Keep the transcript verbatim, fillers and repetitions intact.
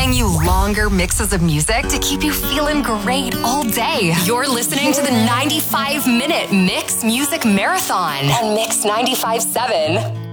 playing you longer mixes of music to keep you feeling great all day. You're listening to the ninety-five minute Mix Music Marathon on Mix ninety-five point seven.